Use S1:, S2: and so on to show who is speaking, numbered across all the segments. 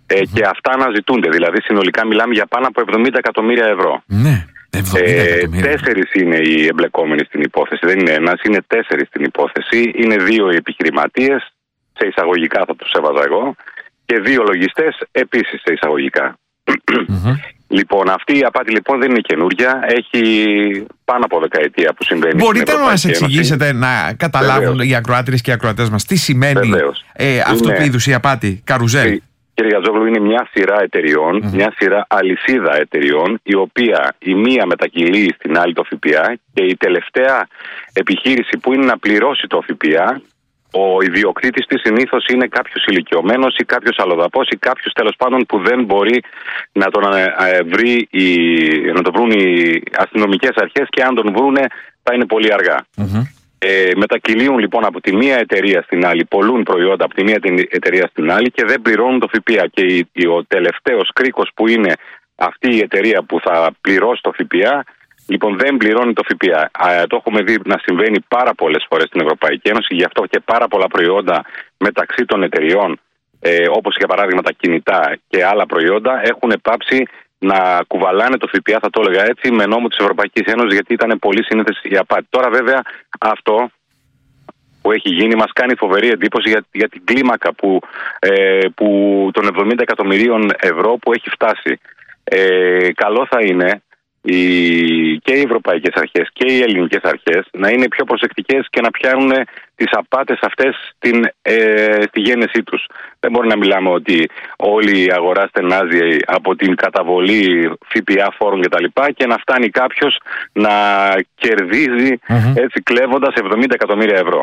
S1: Και αυτά αναζητούνται. Δηλαδή, συνολικά μιλάμε για πάνω από 70 εκατομμύρια ευρώ.
S2: Ναι.
S1: 4 είναι οι εμπλεκόμενοι στην υπόθεση. Δεν είναι ένας, είναι 4 στην υπόθεση. Είναι 2 οι επιχειρηματίες, σε εισαγωγικά θα τους έβαζα εγώ, και 2 λογιστές επίσης σε εισαγωγικά. Λοιπόν, αυτή η απάτη λοιπόν δεν είναι καινούρια. Έχει πάνω από δεκαετία που συμβαίνει.
S2: Μπορείτε να μας εξηγήσετε, να καταλάβουν οι ακροάτριες και οι ακροατές μας, τι σημαίνει αυτού του είδους η απάτη, καρουζέλ?
S1: Κύριε Γιατζόγλου, είναι μια σειρά εταιριών, μια σειρά αλυσίδα εταιριών, η οποία η μία μετακυλεί στην άλλη το ΦΠΑ και η τελευταία επιχείρηση που είναι να πληρώσει το ΦΠΑ, ο ιδιοκτήτης της συνήθως είναι κάποιος ηλικιωμένος ή κάποιος αλλοδαπός ή κάποιος τέλος πάντων που δεν μπορεί να τον να το βρουν οι αστυνομικές αρχές, και αν τον βρούνε θα είναι πολύ αργά. Μετακυλίουν λοιπόν από τη μία εταιρεία στην άλλη, πολλούν προϊόντα από τη μία εταιρεία στην άλλη και δεν πληρώνουν το ΦΠΑ. Και ο τελευταίος κρίκος που είναι αυτή η εταιρεία που θα πληρώσει το ΦΠΑ, λοιπόν δεν πληρώνει το ΦΠΑ. Το έχουμε δει να συμβαίνει πάρα πολλές φορές στην Ευρωπαϊκή Ένωση, γι' αυτό και πάρα πολλά προϊόντα μεταξύ των εταιριών, όπως για παράδειγμα τα κινητά και άλλα προϊόντα, έχουν πάψει να κουβαλάνε το ΦΠΑ, θα το έλεγα έτσι, με νόμο της Ευρωπαϊκής Ένωσης, γιατί ήταν πολύ σύνηθες η απάτη. Τώρα βέβαια αυτό που έχει γίνει μας κάνει φοβερή εντύπωση για την κλίμακα που των 70 εκατομμυρίων ευρώ που έχει φτάσει. Καλό θα είναι και οι ευρωπαϊκές αρχές και οι ελληνικές αρχές να είναι πιο προσεκτικές και να πιάνουν τις απάτες αυτές στη γένεσή τους. Δεν μπορεί να μιλάμε ότι όλη η αγορά στενάζει από την καταβολή ΦΠΑ, φόρων κτλ. Και να φτάνει κάποιος να κερδίζει έτσι κλέβοντας 70 εκατομμύρια ευρώ.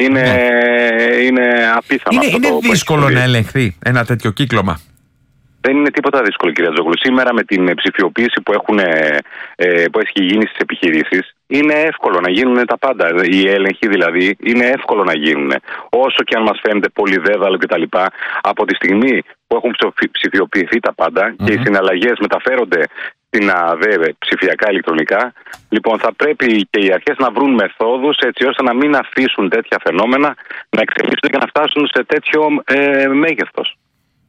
S1: Είναι απίθανο.
S2: Είναι δύσκολο να ελεγχθεί ένα τέτοιο κύκλωμα.
S1: Δεν είναι τίποτα δύσκολο, κύριε Τζόγλου. Σήμερα με την ψηφιοποίηση που έχει γίνει στις επιχειρήσεις, είναι εύκολο να γίνουν τα πάντα. Οι έλεγχοι δηλαδή είναι εύκολο να γίνουν. Όσο και αν μας φαίνεται πολύ δέδαλο κτλ. Από τη στιγμή που έχουν ψηφιοποιηθεί τα πάντα και οι συναλλαγές μεταφέρονται στην ΑΔΕ ψηφιακά ηλεκτρονικά, λοιπόν θα πρέπει και οι αρχές να βρουν μεθόδους έτσι ώστε να μην αφήσουν τέτοια φαινόμενα να εξελίσσονται και να φτάσουν σε τέτοιο μέγεθος.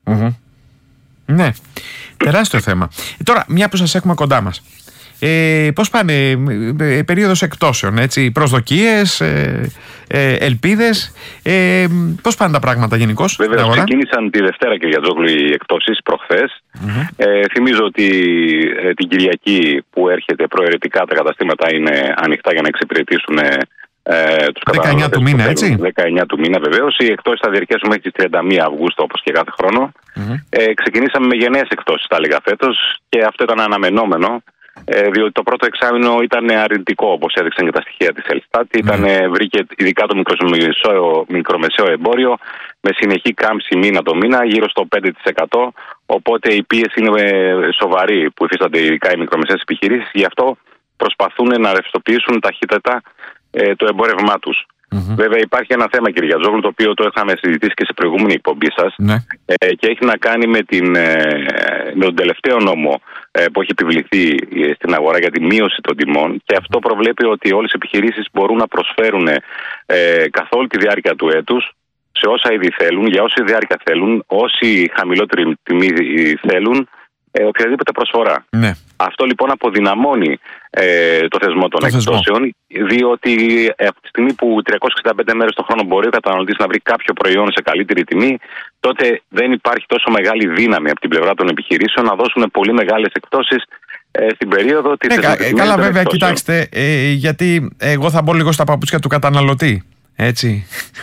S2: Ναι, τεράστιο θέμα. Τώρα, μια που σας έχουμε κοντά μας, πώς πάνε περίοδος εκτόσεων, έτσι, προσδοκίες, ελπίδες, πώς πάνε τα πράγματα γενικώς?
S1: Βέβαια, ξεκίνησαν τη Δευτέρα, κύριε Γιατζόγλου, οι εκτόσεις προχθές. Θυμίζω ότι την Κυριακή που έρχεται προαιρετικά τα καταστήματα είναι ανοιχτά για να εξυπηρετήσουν τους
S2: 19 του μήνα, έτσι.
S1: 19 του μήνα, βεβαίως. Οι εκτόσεις θα διαρκέσουν μέχρι τις 31 Αυγούστου, όπως και κάθε χρόνο. Ξεκινήσαμε με γενναίες εκτόσεις, θα έλεγα φέτος, και αυτό ήταν αναμενόμενο, διότι το πρώτο εξάμηνο ήταν αρνητικό, όπως έδειξαν και τα στοιχεία της Ελστάτ. Βρήκε ειδικά το μικρομεσαίο εμπόριο με συνεχή κάμψη μήνα το μήνα, γύρω στο 5%. Οπότε η πίεση είναι σοβαρή που υφίστανται ειδικά οι μικρομεσαίες επιχειρήσεις. Γι' αυτό προσπαθούν να ρευστοποιήσουν ταχύτατα το εμπόρευμά τους. Βέβαια υπάρχει ένα θέμα, κύριε Γιατζόγλου, το οποίο το είχαμε συζητήσει και σε προηγούμενη εκπομπή σας, και έχει να κάνει με τον τελευταίο νόμο που έχει επιβληθεί στην αγορά για τη μείωση των τιμών, και αυτό προβλέπει ότι όλες οι επιχειρήσεις μπορούν να προσφέρουν καθ' όλη τη διάρκεια του έτους, σε όσα είδη θέλουν, για όση διάρκεια θέλουν, όση χαμηλότερη τιμή θέλουν, οποιαδήποτε προσφορά. Αυτό λοιπόν αποδυναμώνει το θεσμό των εκτόσεων, διότι από τη στιγμή που 365 μέρες το χρόνο μπορεί ο καταναλωτής να βρει κάποιο προϊόν σε καλύτερη τιμή, τότε δεν υπάρχει τόσο μεγάλη δύναμη από την πλευρά των επιχειρήσεων να δώσουν πολύ μεγάλες εκτόσεις στην περίοδο της
S2: καλά, βέβαια, κοιτάξτε, γιατί εγώ θα μπω λίγο στα παπούτσια του καταναλωτή, έτσι.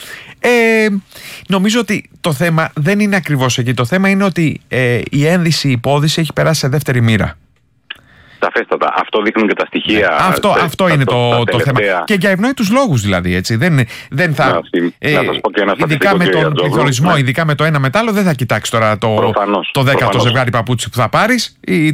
S2: Νομίζω ότι το θέμα δεν είναι ακριβώς εκεί. Το θέμα είναι ότι η ένδυση, η υπόδυση έχει περάσει σε δεύτερη μοίρα.
S1: Σαφέστατα. Αυτό δείχνουν και τα στοιχεία.
S2: Αυτό είναι το θέμα. Και για ευνόητους λόγους δηλαδή. Έτσι. Δεν θα. Ειδικά με τον πληθωρισμό, ειδικά με το ένα μετάλλο, δεν θα κοιτάξει τώρα το 10ο ζευγάρι παπούτσι που θα πάρεις ή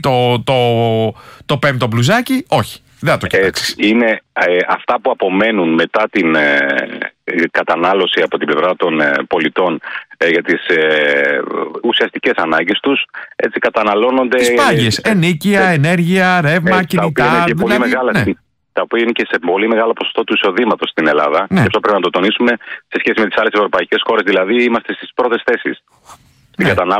S2: το 5ο μπλουζάκι. Όχι. Δεν θα το κοιτάξεις.
S1: Είναι αυτά που απομένουν μετά την κατανάλωση από την πλευρά των πολιτών για τις ουσιαστικές ανάγκες τους, έτσι καταναλώνονται.
S2: Τις πάγιες, ενίκεια, ενέργεια, ρεύμα, κινητά.
S1: Τα οποία είναι και σε πολύ μεγάλο ποσοστό του εισοδήματος στην Ελλάδα. Και αυτό πρέπει να το τονίσουμε σε σχέση με τις άλλες ευρωπαϊκές χώρες. Δηλαδή, είμαστε στις πρώτες θέσεις στην κατανάλωση.